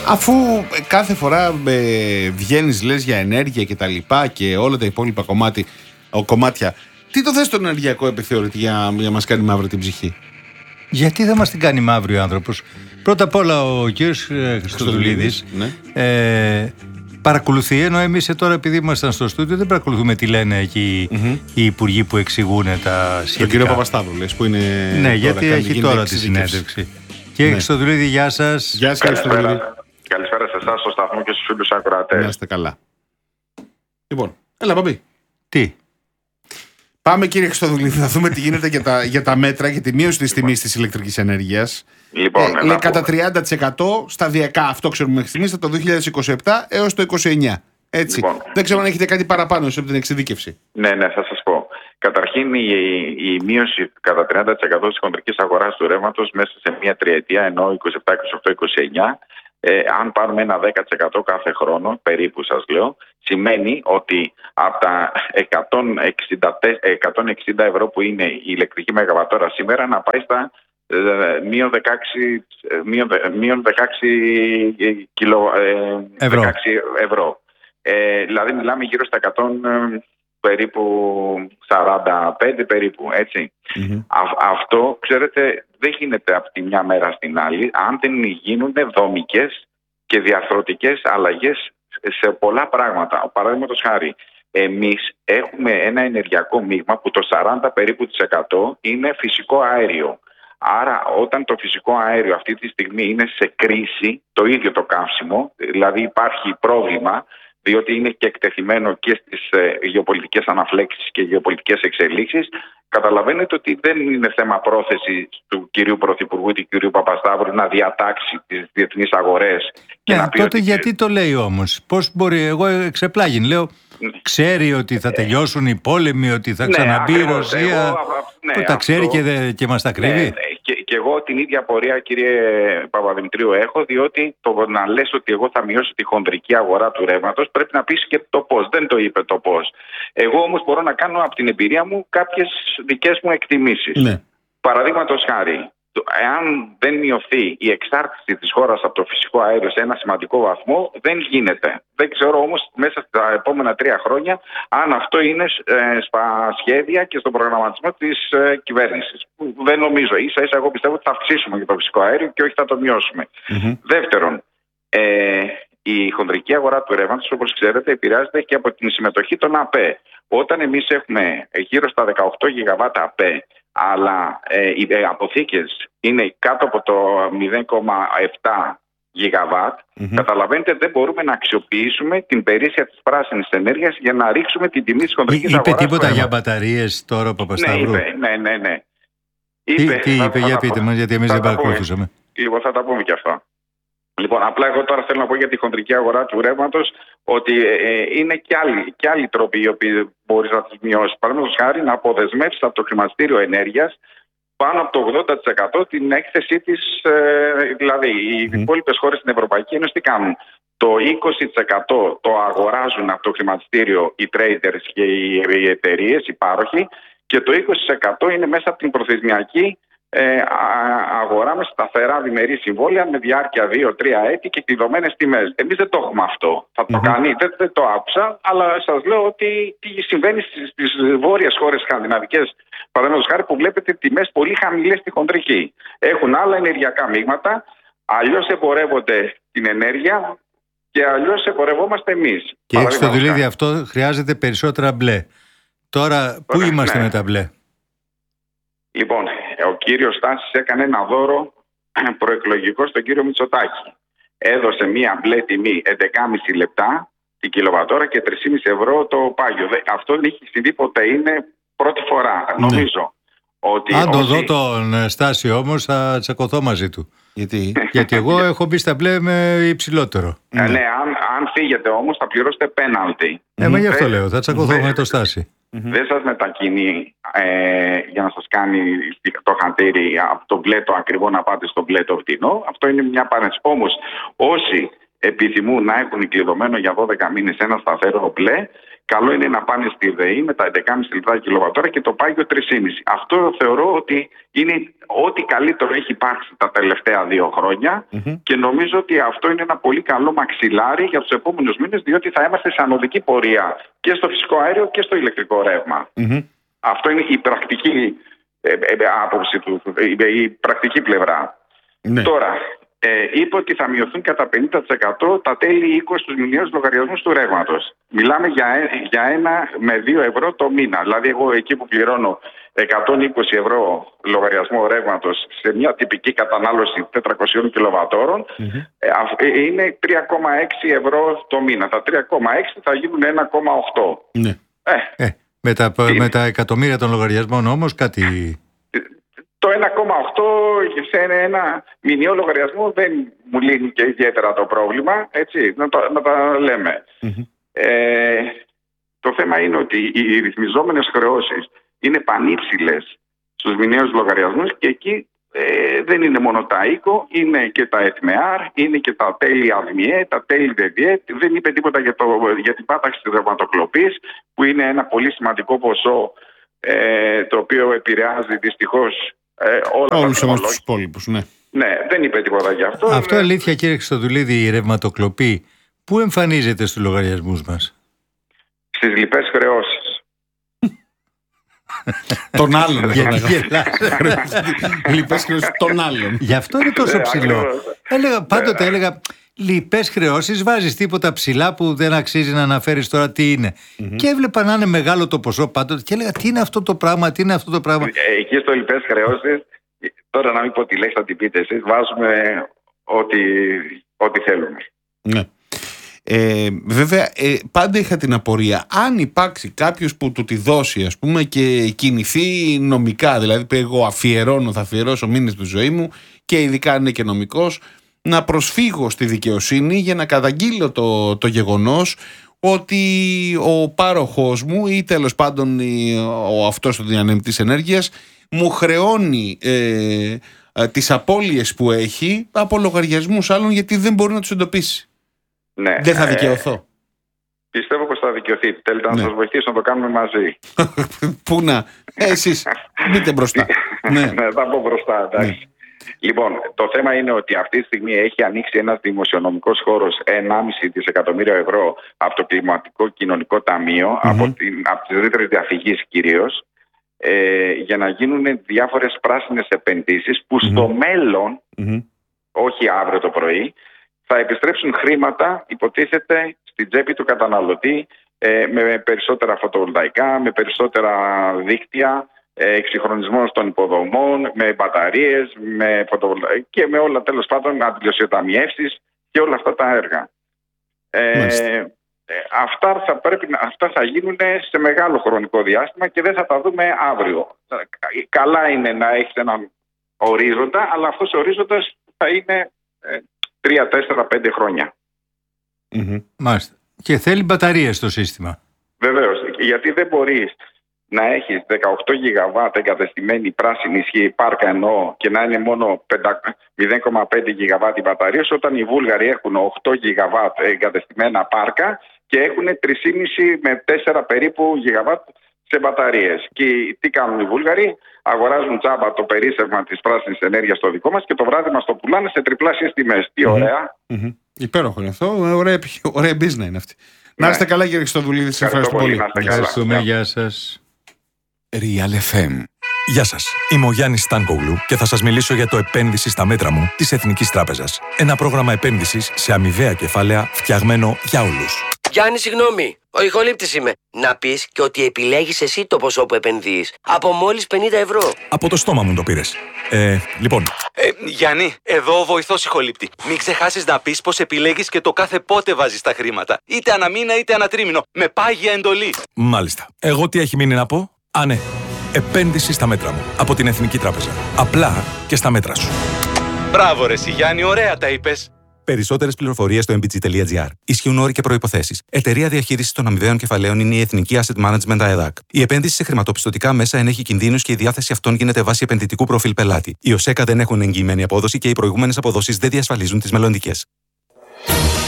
Αφού κάθε φορά βγαίνεις, λες για ενέργεια και τα λοιπά και όλα τα υπόλοιπα κομμάτια, τι το θες στον ενεργειακό επιθεωρητή για να μας κάνει μαύρη την ψυχή? Γιατί δεν μας την κάνει μαύρη ο άνθρωπος? Πρώτα απ' όλα ο κύριος Χριστοδουλίδης παρακολουθεί, ενώ εμείς τώρα επειδή ήμασταν στο στούντιο δεν παρακολουθούμε τι λένε εκεί οι υπουργοί που εξηγούν τα σχετικά. Τον κύριο Παπασταύρου λες που είναι. Ναι, τώρα, γιατί έχει τώρα τη συνέντευξη. Κύριε Χριστοδουλίδη, γεια σας. Γεια σας, Χριστοδουλίδη. Καλησπέρα σε εσάς, στο σταθμό και στους φίλους ακροατές. Να είστε καλά. Λοιπόν, έλα Παπή. Τι? Πάμε κύριε Χριστοδουλίδη, θα δούμε τι γίνεται για τα μέτρα και τη μείωση της τιμής της ηλεκτρικής ενέργειας. Λοιπόν, λέει κατά 30% σταδιακά, αυτό ξέρουμε μέχρι στιγμής, από το 2027 έως το 2029. Έτσι. Λοιπόν, δεν ξέρω αν έχετε κάτι παραπάνω από την εξειδίκευση. Ναι, θα σας πω. Καταρχήν η μείωση κατά 30% της χοντρικής αγοράς του ρεύματος μέσα σε μια τριετία, ενώ 27, 28, 29, αν πάρουμε ένα 10% κάθε χρόνο, περίπου σας λέω, σημαίνει ότι από τα 160 ευρώ που είναι η ηλεκτρική μεγαβατόρα σήμερα να πάει στα μείον 16 ευρώ. Δηλαδή μιλάμε γύρω στα 100 περίπου 45 περίπου, έτσι. Αυτό, ξέρετε, δεν γίνεται από τη μια μέρα στην άλλη αν δεν γίνουν δομικές και διαρθρωτικές αλλαγές σε πολλά πράγματα. Παραδείγματος χάρη, εμείς έχουμε ένα ενεργειακό μείγμα που το 40 περίπου της 100 είναι φυσικό αέριο. Άρα όταν το φυσικό αέριο αυτή τη στιγμή είναι σε κρίση, το ίδιο το καύσιμο, δηλαδή υπάρχει πρόβλημα, διότι είναι και εκτεθειμένο και στις γεωπολιτικές αναφλέξεις και γεωπολιτικές εξελίξεις, καταλαβαίνετε ότι δεν είναι θέμα πρόθεση του κυρίου Πρωθυπουργού ή του κυρίου Παπασταύρου να διατάξει τις διεθνείς αγορές. Τότε γιατί το λέει όμως? Πώς μπορεί? Εγώ εξεπλάγιν λέω, ξέρει ότι θα τελειώσουν οι πόλεμοι, ότι θα ξαναμπεί η Ρωσία, που τα ξέρει και μας τα κρύβει. Και εγώ την ίδια πορεία, κύριε Παπαδημητρίου, έχω, διότι το να λες ότι εγώ θα μειώσω τη χονδρική αγορά του ρεύματος πρέπει να πεις και το πώς. Δεν το είπε το πώς. Εγώ όμως μπορώ να κάνω από την εμπειρία μου κάποιες δικές μου εκτιμήσεις. Ναι. Παραδείγματος χάρη, εάν δεν μειωθεί η εξάρτηση της χώρας από το φυσικό αέριο σε ένα σημαντικό βαθμό, δεν γίνεται. Δεν ξέρω όμως μέσα στα επόμενα 3 χρόνια αν αυτό είναι στα σχέδια και στον προγραμματισμό της κυβέρνησης. Δεν νομίζω. Ίσα-ίσα εγώ πιστεύω ότι θα αυξήσουμε για το φυσικό αέριο και όχι θα το μειώσουμε. Δεύτερον, η χονδρική αγορά του ρεύματος, όπως ξέρετε, επηρεάζεται και από την συμμετοχή των ΑΠΕ. Όταν εμείς έχουμε γύρω στα 18 γιγαβάτα ΑΠΕ, αλλά οι αποθήκες είναι κάτω από το 0,7 γιγαβάτ, καταλαβαίνετε δεν μπορούμε να αξιοποιήσουμε την περίσσια της πράσινης ενέργειας για να ρίξουμε την τιμή της χονδρικής αγοράς. Είπε τίποτα για μπαταρίες τώρα ο Παπασταύρου? Ναι. Τι είπε, για πείτε μας, γιατί εμείς δεν παρακολουθούσαμε. Λοιπόν, θα τα πούμε και αυτά. Λοιπόν, απλά εγώ τώρα θέλω να πω για τη χοντρική αγορά του ρεύματος ότι είναι και άλλοι τρόποι οι οποίοι μπορείς να τους μειώσεις. Παραδείγματος χάρη, να αποδεσμεύσεις από το χρηματιστήριο ενέργειας πάνω από το 80% την έκθεσή της. Δηλαδή, οι υπόλοιπες χώρες στην Ευρωπαϊκή Ένωση τι κάνουν? Το 20% το αγοράζουν από το χρηματιστήριο οι traders και οι εταιρείες, οι πάροχοι, και το 20% είναι μέσα από την προθεσμιακή αγορά με σταθερά διμερή συμβόλαια με διάρκεια 2-3 έτη και κλειδωμένες τιμές. Εμείς δεν το έχουμε αυτό. Θα το κάνει, δεν το άκουσα, αλλά σας λέω ότι τι συμβαίνει στις βόρειες χώρες σκανδιναβικές, παραδείγματος χάρη, που βλέπετε τιμές πολύ χαμηλές στη χοντρική. Έχουν άλλα ενεργειακά μείγματα, αλλιώς εμπορεύονται την ενέργεια και αλλιώς εμπορευόμαστε εμείς. Και στο Δουλίδι αυτό χρειάζεται περισσότερα μπλε. Τώρα, πού είμαστε με τα μπλε? Λοιπόν, ο κύριος Στάσης έκανε ένα δώρο προεκλογικό στον κύριο Μητσοτάκη. Έδωσε μία μπλε τιμή 11,5 λεπτά την κιλοβατόρα και 3,5 ευρώ το πάγιο. Αυτό δεν έχει συμβεί ποτέ, είναι πρώτη φορά, νομίζω. Ότι αν το δω τον Στάση όμως θα τσακωθώ μαζί του. Γιατί εγώ έχω μπει στα μπλε με υψηλότερο. Ναι, αν φύγετε όμως θα πληρώσετε πέναλτι. Μα γι' αυτό λέω, θα τσακωθώ με το Στάση. Δεν σας μετακινεί για να σας κάνει το χαντήρι από το μπλε το ακριβό να πάτε στο μπλε το φτηνό. Αυτό είναι μια παρένθεση. Όμως όσοι επιθυμούν να έχουν κλειδωμένο για 12 μήνες ένα σταθερό μπλε, καλό είναι να πάνε στη ΔΕΗ με τα 11,5 λεπτά κιλοβατόρα και το πάγιο 3,5. Αυτό θεωρώ ότι είναι ό,τι καλύτερο έχει υπάρξει τα τελευταία 2 χρόνια και νομίζω ότι αυτό είναι ένα πολύ καλό μαξιλάρι για τους επόμενους μήνες, διότι θα είμαστε σε ανωδική πορεία και στο φυσικό αέριο και στο ηλεκτρικό ρεύμα. Αυτό είναι η πρακτική άποψη του, η πρακτική πλευρά. Ναι. Τώρα, είπε ότι θα μειωθούν κατά 50% τα τέλη οίκου στους μηνιαίους λογαριασμούς του ρεύματος. Μιλάμε για 1 με 2 ευρώ το μήνα. Δηλαδή, εγώ εκεί που πληρώνω 120 ευρώ λογαριασμό ρεύματος σε μια τυπική κατανάλωση 400 κιλοβατόρων, είναι 3,6 ευρώ το μήνα. Τα 3,6 θα γίνουν 1,8. Ναι. Με τα εκατομμύρια των λογαριασμών όμως κάτι... Το 1,8 σε ένα μηνιαίο λογαριασμό δεν μου λύνει και ιδιαίτερα το πρόβλημα, έτσι, να τα λέμε. Το θέμα είναι ότι οι ρυθμιζόμενες χρεώσεις είναι πανύψηλες στους μηνιαίους λογαριασμούς και εκεί δεν είναι μόνο τα οίκο, είναι και τα ΕΤΜΕΑΡ, είναι και τα τέλη ΑΔΜΙΕ, τα τέλη ΔΕΔΙΕ. Δεν είπε τίποτα για την πάταξη της ρευματοκλοπής, που είναι ένα πολύ σημαντικό ποσό, το οποίο επηρεάζει δυστυχώς όλους εμάς τους υπόλοιπους. Ναι, δεν είπε τίποτα γι' αυτό. Αυτό αλήθεια, κύριε Χριστοδουλίδη, η ρευματοκλοπή πού εμφανίζεται στους λογαριασμούς μας? Στις λοιπές χρεώσεις. Των άλλων. Λοιπές χρεώσεις των άλλων. Γι' αυτό είναι τόσο ψηλό. Πάντοτε έλεγα λοιπές χρεώσεις, βάζεις τίποτα ψηλά που δεν αξίζει να αναφέρεις τώρα τι είναι. Και έβλεπα να είναι μεγάλο το ποσό πάντοτε και έλεγα τι είναι αυτό το πράγμα, τι είναι αυτό το πράγμα. Εκεί στο λοιπές χρεώσεις, τώρα να μην πω τη λέξη, θα την πείτε εσείς, βάζουμε ό,τι θέλουμε. Ναι. Βέβαια, πάντα είχα την απορία, αν υπάρξει κάποιος που του τη δώσει, ας πούμε, και κινηθεί νομικά, δηλαδή εγώ θα αφιερώσω μήνες στη ζωή μου και ειδικά αν είναι και νομικός, να προσφύγω στη δικαιοσύνη για να καταγγείλω το γεγονός ότι ο πάροχός μου ή τέλος πάντων αυτός ο διανέμητης ενέργειας μου χρεώνει τις απώλειες που έχει από λογαριασμούς άλλων, γιατί δεν μπορεί να τους εντοπίσει. Ναι, δεν θα δικαιωθώ. Πιστεύω πως θα δικαιωθεί. Θέλετε να σας βοηθήσω να το κάνουμε μαζί? Πού να, εσείς μπείτε μπροστά. Ναι, θα πω μπροστά, εντάξει. Ναι. Λοιπόν, το θέμα είναι ότι αυτή τη στιγμή έχει ανοίξει ένας δημοσιονομικός χώρος 1,5 δισεκατομμύριο ευρώ από το Κλιματικό Κοινωνικό Ταμείο, από τις ρήτρες διαφυγής κυρίως, για να γίνουν διάφορες πράσινες επενδύσεις που στο μέλλον, όχι αύριο το πρωί, θα επιστρέψουν χρήματα, υποτίθεται, στην τσέπη του καταναλωτή, με περισσότερα φωτοβολταϊκά, με περισσότερα δίκτυα, εξυγχρονισμός των υποδομών, με μπαταρίες, με φωτοβολταϊκά και με όλα, τέλος πάντων, αντιλοσιοταμιεύσεις και όλα αυτά τα έργα. Αυτά θα γίνουν σε μεγάλο χρονικό διάστημα και δεν θα τα δούμε αύριο. Καλά είναι να έχεις έναν ορίζοντα, αλλά αυτός ο ορίζοντας θα είναι 3, 4, 5 χρόνια. Μάλιστα. Και θέλει μπαταρίες στο σύστημα. Βεβαίως, γιατί δεν μπορείς να έχεις 18 γιγαβάτ εγκατεστημένη πράσινη ισχύ πάρκα εννοώ και να είναι μόνο 0,5 γιγαβάτ οι μπαταρίες, όταν οι Βούλγαροι έχουν 8 γιγαβάτ εγκατεστημένα πάρκα και έχουν 3,5 με 4 περίπου γιγαβάτ σε μπαταρίες. Και τι κάνουν οι Βούλγαροι? Αγοράζουν τσάμπα το περίσσευμα της πράσινης ενέργειας στο δικό μας και το βράδυ μας το πουλάνε σε τριπλάσιες τιμές. Τι ωραία. Υπέροχο είναι αυτό. Ωραία business είναι αυτή. Να είστε καλά, κύριε Χριστοδουλίδη. Σας ευχαριστώ πολύ. Ευχαριστούμε. Γεια σας. Real FM. Γεια σας. Είμαι ο Γιάννης Στάνκογλου και θα σας μιλήσω για το επένδυση στα μέτρα μου της Εθνικής Τράπεζας. Ένα πρόγραμμα επένδυσης σε αμοιβαία κεφάλαια φτιαγμένο για όλους. Γιάννη, συγγνώμη. Ο ηχολήπτης είμαι. Να πεις και ότι επιλέγεις εσύ το ποσό που επενδύεις. Από μόλις 50 ευρώ. Από το στόμα μου το πήρες. Λοιπόν. Γιάννη, εδώ ο βοηθός ηχολήπτη. Μην ξεχάσεις να πεις πως επιλέγεις και το κάθε πότε βάζεις τα χρήματα. Είτε ανά μήνα είτε ανά τρίμηνο. Με πάγια εντολή. Μάλιστα. Εγώ τι έχει μείνει να πω? Ναι. Επένδυση στα μέτρα μου. Από την Εθνική Τράπεζα. Απλά και στα μέτρα σου. Μπράβο ρε Γιάννη, ωραία τα είπες. Περισσότερες πληροφορίες στο mbg.gr. Ισχύουν όροι και προϋποθέσεις. Εταιρεία διαχείρισης των αμοιβαίων κεφαλαίων είναι η Εθνική Asset Management ΑΕΔΑΚ. Η επένδυση σε χρηματοπιστωτικά μέσα ενέχει κινδύνους και η διάθεση αυτών γίνεται βάσει επενδυτικού προφίλ πελάτη. Οι ΟΣΕΚΑ δεν έχουν εγγυημένη απόδοση και οι προηγούμενες αποδόσεις δεν διασφαλίζουν τις μελλοντικές.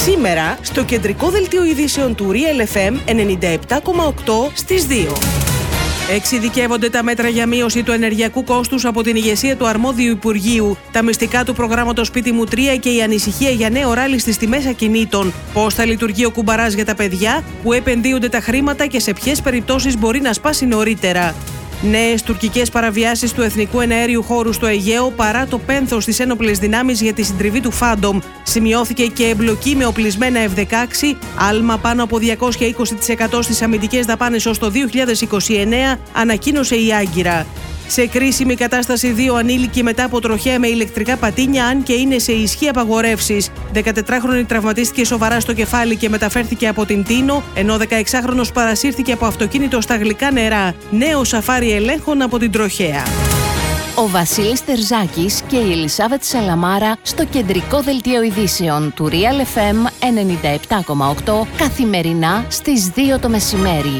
Σήμερα στο κεντρικό δελτίο ειδήσεων του Real FM 97,8 στις 2. Εξειδικεύονται τα μέτρα για μείωση του ενεργειακού κόστους από την ηγεσία του αρμόδιου Υπουργείου, τα μυστικά του προγράμματος Σπίτι μου 3 και η ανησυχία για νέο ράλι στις τιμές ακινήτων. Πώς θα λειτουργεί ο κουμπαράς για τα παιδιά, που επενδύονται τα χρήματα και σε ποιες περιπτώσεις μπορεί να σπάσει νωρίτερα. Νέες τουρκικές παραβιάσεις του εθνικού εναέριου χώρου στο Αιγαίο παρά το πένθος στις ένοπλες δυνάμεις για τη συντριβή του Φάντομ. Σημειώθηκε και εμπλοκή με οπλισμένα F-16, άλμα πάνω από 220% στις αμυντικές δαπάνες ως το 2029, ανακοίνωσε η Άγκυρα. Σε κρίσιμη κατάσταση 2 ανήλικοι μετά από τροχαία με ηλεκτρικά πατίνια, αν και είναι σε ισχύ απαγορεύσεις. 14χρονη τραυματίστηκε σοβαρά στο κεφάλι και μεταφέρθηκε από την Τίνο, ενώ 16χρονος παρασύρθηκε από αυτοκίνητο στα γλυκά νερά. Νέο σαφάρι ελέγχων από την τροχαία. Ο Βασίλης Τερζάκης και η Ελισάβετ Σαλαμάρα στο κεντρικό δελτίο ειδήσεων του Real FM 97,8 καθημερινά στις 2 το μεσημέρι.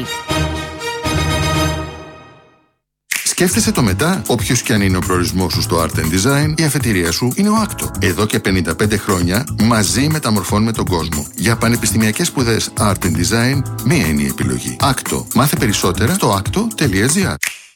Σκέφτεσαι το μετά, όποιος και αν είναι ο προορισμός σου στο Art and Design, η αφετηρία σου είναι ο Άκτο. Εδώ και 55 χρόνια μαζί μεταμορφώνουμε τον κόσμο. Για πανεπιστημιακές σπουδές Art and Design, μία είναι η επιλογή. Άκτο. Μάθε περισσότερα στο acto.gr.